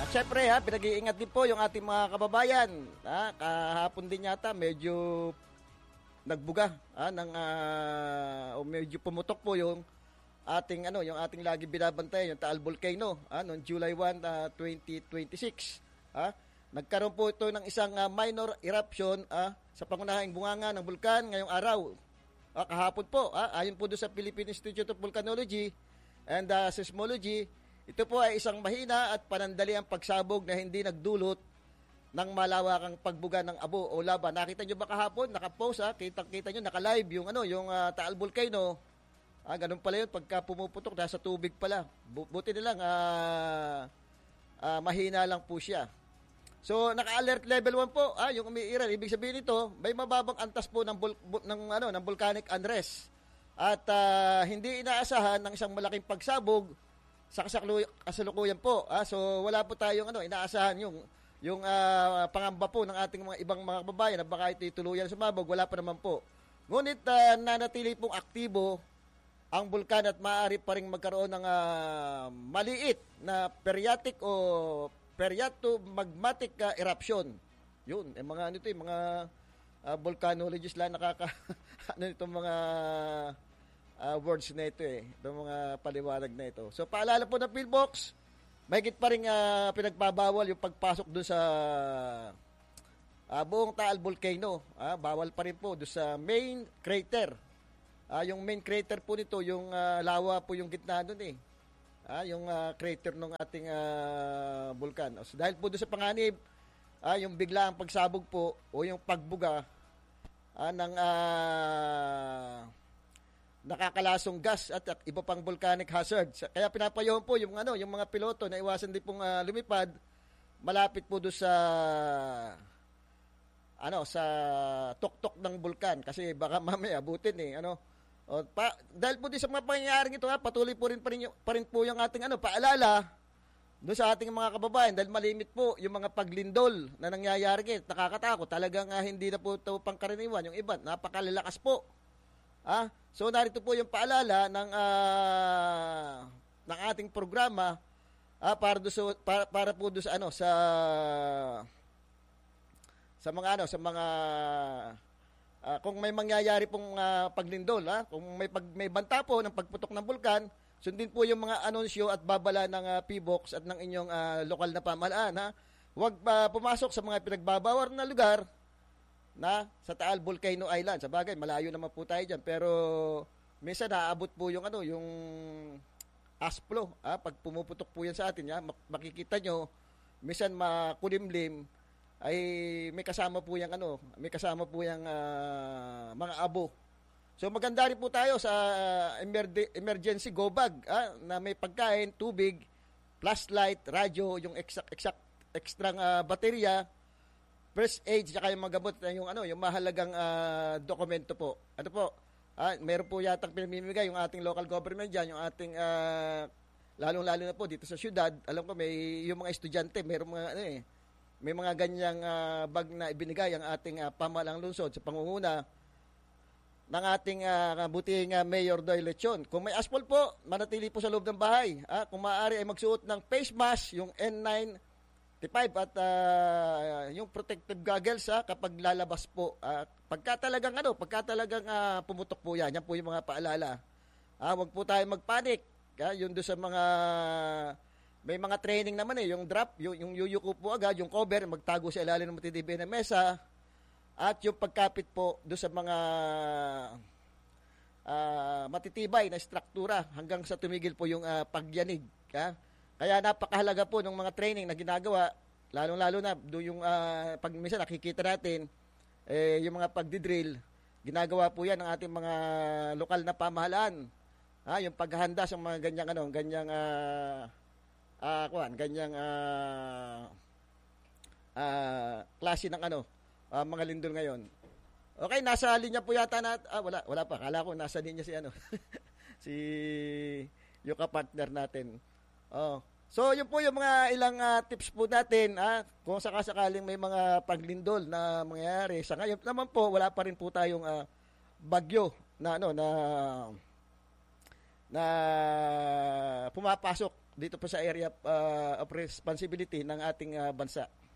syempre ha, pinag-iingat din po yung ating mga kababayan. Kahapon din yata medyo nagbuga o medyo pumutok po yung yung ating lagi binabantay, yung Taal Volcano noong July 1, 2026. Nagkaroon po ito ng isang minor eruption sa pangunahing bunganga ng bulkan ngayong araw. Kahapon po, ayon po doon sa Philippine Institute of Volcanology and Seismology, ito po ay isang mahina at panandaliang pagsabog na hindi nagdulot ng malawakang pagbuga ng abo o lava. Nakita nyo ba kahapon? Nakapost, kita nyo, naka-live yung Taal Volcano. Ganun pala yun, pagka pumuputok, nasa tubig pala. Buti nilang mahina lang po siya. So, naka-alert level 1 po, yung umiiral. Ibig sabihin nito, may mababang antas po ng volcanic unrest. At hindi inaasahan ng isang malaking pagsabog sa kasalukuyan po. So, wala po tayong inaasahan yung pangamba po ng ating mga ibang mga kababayan na baka ito tuluyan sumabog. Wala pa naman po. Ngunit nanatili pong aktibo ang bulkan at maaari pa rin magkaroon ng maliit na periodic o periato-magmatic eruption. Yun, mga mga volcanologists lang itong mga words na ito itong mga paliwanag na ito. So paalala po ng PhilBox, mahigit pa rin pinagbabawal yung pagpasok doon sa buong Taal Volcano. Bawal pa rin po doon sa main crater. Yung main crater po nito, yung lawa po yung gitna doon yung crater ng ating bulkan. So, dahil po doon sa panganib, yung biglaang pagsabog po o yung pagbuga ng nakakalasong gas at iba pang volcanic hazards. Kaya pinapayaw po yung mga piloto na iwasan din pong lumipad malapit po doon sa sa tuktok ng bulkan kasi baka mamaya abutin dahil po din sa mga pangyayaring ito patuloy po rin pa rin po yung ating paalala doon sa ating mga kababayan dahil malimit po yung mga paglindol na nangyayari nakakatakot talagang hindi na po ito pangkaraniwan yung iba napakalalakas po. So narito po yung paalala ng ating programa para po doon sa mga kung may mangyayari pong paglindol, kung may banta po ng pagputok ng bulkan, sundin po yung mga anunsyo at babala ng PHIVOLCS at ng inyong lokal na pamahalaan. Huwag pumasok sa mga pinagbabawal na lugar sa Taal Volcano Island. Sa bagay, malayo naman po tayo dyan. Pero minsan naaabot po yung ash flow. Pag pumuputok po yan sa atin, makikita nyo, minsan makulimlim, ay may kasama po yung mga abo. So maganda rin po tayo sa emergency go bag na may pagkain, tubig, flashlight, radyo, yung extra baterya, first aid, saka yung mga gamot yung mahalagang dokumento po. Meron po yatang pinamimigay yung ating local government diyan, yung ating lalong-lalo na po dito sa syudad. Alam ko may yung mga estudyante, meron mga may mga ganyang bag na ibinigay ang ating pamahalang lungsod sa pangunguna ng ating butihing Mayor Doy Lechon. Kung may asphalt po, manatili po sa loob ng bahay. Kung maaari ay magsuot ng face mask, yung N95 at yung protective goggles kapag lalabas po. Pagka talagang pumutok po yan po yung mga paalala. Huwag po tayo magpanik. Yun doon sa mga may mga training naman yung drop, yung yuyuko po agad, yung cover, magtago sa ilalim ng matitibay na mesa, at yung pagkapit po doon sa mga matitibay na struktura hanggang sa tumigil po yung pagyanig. Kaya napakahalaga po ng mga training na ginagawa, lalong-lalo na doon yung pag minsan nakikita natin, yung mga pagdidrill, ginagawa po yan ng ating mga lokal na pamahalaan. Yung paghahanda sa mga ganyang klase ng mga lindol ngayon. Okay, nasa linya po yata wala pa. Kala ko nasa linya si si yung partner natin. So, yun po yung mga ilang tips po natin kung sakasakaling may mga paglindol na mangyayari. Sa ngayon naman po, wala pa rin po tayong bagyo na pumapasok dito po sa area of responsibility ng ating bansa.